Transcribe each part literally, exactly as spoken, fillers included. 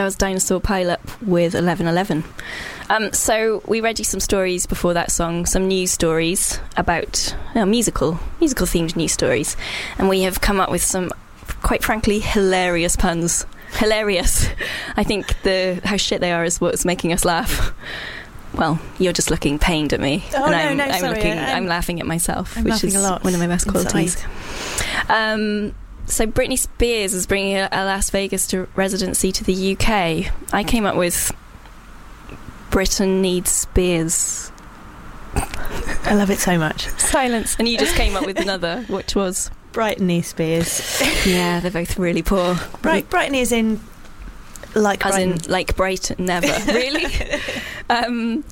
that was Dinosaur Pileup with eleven eleven. Um, so we read you some stories before that song, some news stories about uh, musical, musical themed news stories, and we have come up with some, quite frankly, hilarious puns. Hilarious. I think the how shit they are is what's making us laugh. Well, you're just looking pained at me, oh, and no, I'm, no, I'm sorry, looking. I'm, I'm laughing at myself, I'm which is a lot one of my best inside. qualities. Um, so Britney Spears is bringing a, a Las Vegas to residency to the U K. I came up with Britain needs Spears. I love it so much. Silence. And you just came up with another, which was Brighton Spears. Yeah, they're both really poor. Bright, Brighton is in like as Brighton. in like Brighton, never really. um,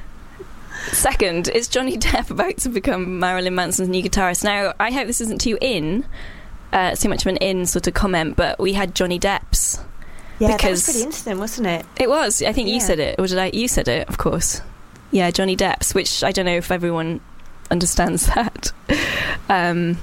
second, is Johnny Depp about to become Marilyn Manson's new guitarist? Now, I hope this isn't too in, uh, too much of an in sort of comment, but we had Johnny Depp's. Yeah, that was pretty instant, wasn't it? It was. I think yeah. you said it, or did I? You said it, of course. Yeah, Johnny Depp's, which I don't know if everyone understands that. Um,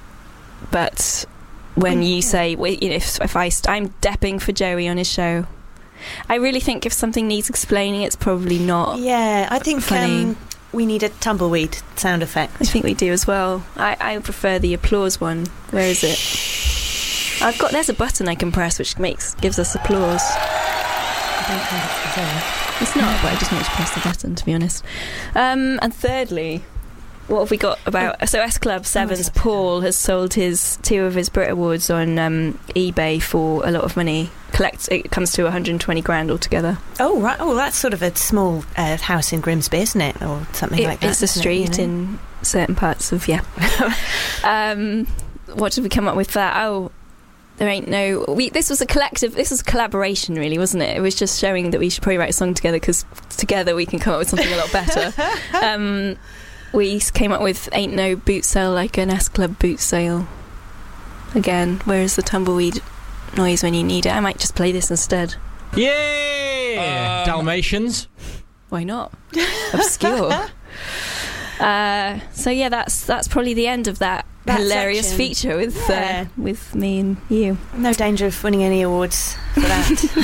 but when you say, you know, if, if I, I'm depping for Joey on his show, I really think if something needs explaining, it's probably not. Yeah, I think funny. Um, we need a tumbleweed sound effect. I think we do as well. I, I prefer the applause one. Where is it? I've got. There's a button I can press which makes gives us applause. I don't think it's there. It's not, but I just want to press the button, to be honest. Um, and thirdly, what have we got about... Oh. So S Club seven's oh, Paul has sold his two of his Brit Awards on um, eBay for a lot of money. Collects It comes to one hundred twenty grand altogether. Oh, right. Oh, that's sort of a small uh, house in Grimsby, isn't it? Or something it, like that. It's a street it, you know? in certain parts of... Yeah. um, what did we come up with for that? Oh... There ain't no... We, this was a collective... This was a collaboration, really, wasn't it? It was just showing that we should probably write a song together, because together we can come up with something a lot better. um, we came up with Ain't No Boot Sale Like an S Club Boot Sale. Again, where is the tumbleweed noise when you need it? I might just play this instead. Yeah! Um, Dalmatians. Why not? Obscure. uh, so, yeah, that's that's probably the end of that. That hilarious section. feature with yeah. uh, with me and you. No danger of winning any awards for that.